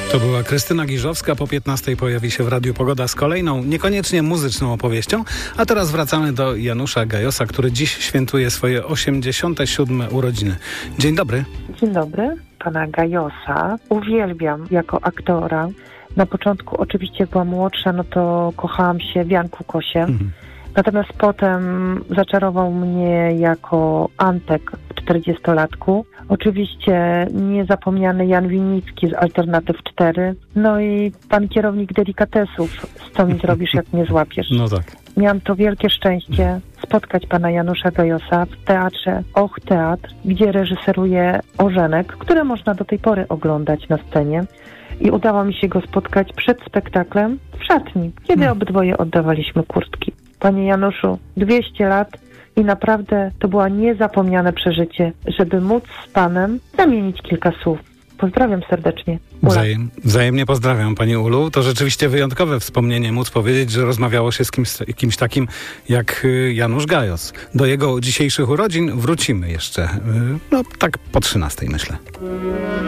To była Krystyna Giżowska. Po 15 pojawi się w Radiu Pogoda z kolejną, niekoniecznie muzyczną opowieścią. A teraz wracamy do Janusza Gajosa, który dziś świętuje swoje 87. urodziny. Dzień dobry. Dzień dobry. Pana Gajosa uwielbiam jako aktora. Na początku oczywiście jak byłam młodsza, no to kochałam się w Janku Kosie. Natomiast potem zaczarował mnie jako Antek w 40-latku. Oczywiście niezapomniany Jan Winnicki z Alternatyw 4. No i pan kierownik Delikatesów z Co mi zrobisz, jak mnie złapiesz. No tak. Miałam to wielkie szczęście spotkać pana Janusza Gajosa w teatrze Och Teatr, gdzie reżyseruje Ożenek, które można do tej pory oglądać na scenie. I udało mi się go spotkać przed spektaklem w szatni, kiedy obydwoje oddawaliśmy kurtki. Panie Januszu, 200 lat i naprawdę to było niezapomniane przeżycie, żeby móc z panem zamienić kilka słów. Pozdrawiam serdecznie. Ula. Wzajemnie pozdrawiam pani Ulu. To rzeczywiście wyjątkowe wspomnienie móc powiedzieć, że rozmawiało się z kimś takim jak Janusz Gajos. Do jego dzisiejszych urodzin wrócimy jeszcze, no tak po 13 myślę.